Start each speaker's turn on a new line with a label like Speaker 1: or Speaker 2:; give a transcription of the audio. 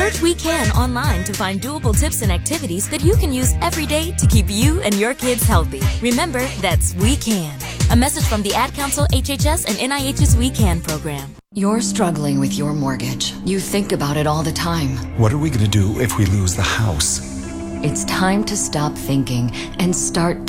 Speaker 1: Search We Can online to find doable tips and activities that you can use every day to keep you and your kids healthy. Remember, that's We Can. A message from the Ad Council, HHS, and NIH's We Can program.
Speaker 2: You're struggling with your mortgage. You think about it all the time.
Speaker 3: What are we going to do if we lose the house?
Speaker 2: It's time to stop thinking and start